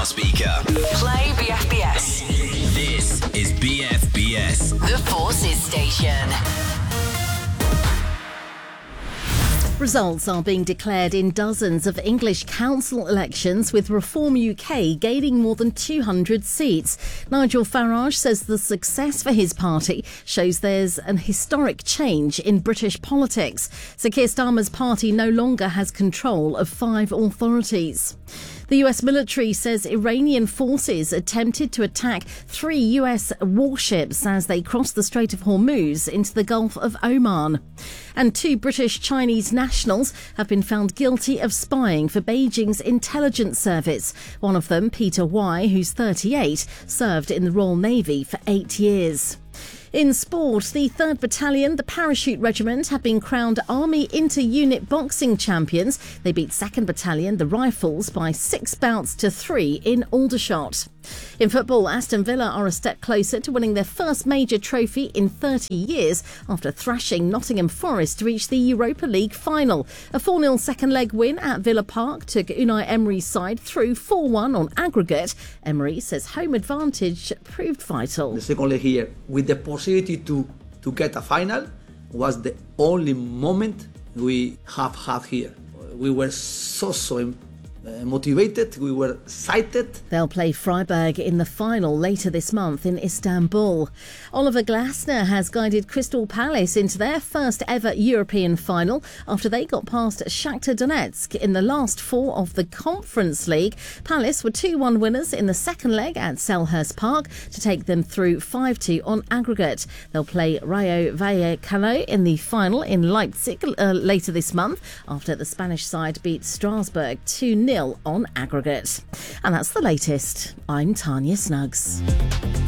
speaker. Play BFBS. This is BFBS. The Forces Station. Results are being declared in dozens of English council elections, with Reform UK gaining more than 200 seats. Nigel Farage says the success for his party shows there's an historic change in British politics. Sir Keir Starmer's party no longer has control of 5 authorities. The US military says Iranian forces attempted to attack 3 US warships as they crossed the Strait of Hormuz into the Gulf of Oman. And 2 British-Chinese nationals have been found guilty of spying for Beijing's intelligence service. One of them, Peter Y, who's 38, served in the Royal Navy for 8 years. In sport, the 3rd Battalion, the Parachute Regiment, have been crowned Army Inter-Unit Boxing Champions. They beat 2nd Battalion, the Rifles, by 6 bouts to 3 in Aldershot. In football, Aston Villa are a step closer to winning their first major trophy in 30 years after thrashing Nottingham Forest to reach the Europa League final. A 4-0 second leg win at Villa Park took Unai Emery's side through 4-1 on aggregate. Emery says home advantage proved vital. The second leg here, with the possibility to get a final, was the only moment we have had here. We were so motivated, we were excited. They'll play Freiburg in the final later this month in Istanbul. Oliver Glasner has guided Crystal Palace into their first ever European final after they got past Shakhtar Donetsk in the last 4 of the Conference League. Palace were 2-1 winners in the second leg at Selhurst Park to take them through 5-2 on aggregate. They'll play Rayo Vallecano in the final in Leipzig later this month after the Spanish side beat Strasbourg 2-0 on aggregate. And that's the latest. I'm Tanya Snuggs.